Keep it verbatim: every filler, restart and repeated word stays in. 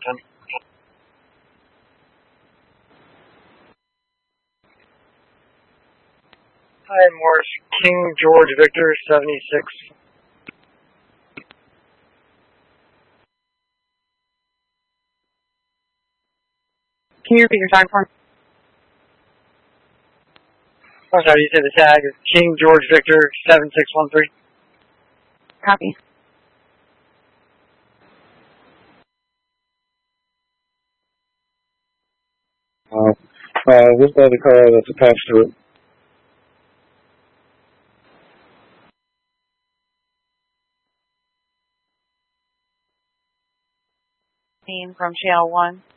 ten. Hi, Morse. King George Victor, seventy-six. Can you repeat your tag for me? I'm sorry, you said the tag is King George Victor, seven six one three. Copy. Uh, uh, this other car that's attached to it. From Shale one.